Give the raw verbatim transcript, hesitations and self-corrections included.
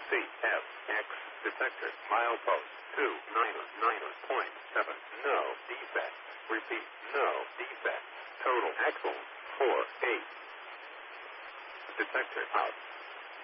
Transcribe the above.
C F X detector. Milepost two nine nine point seven. No defect. Repeat. No defect. Total axle four eight. Detector out.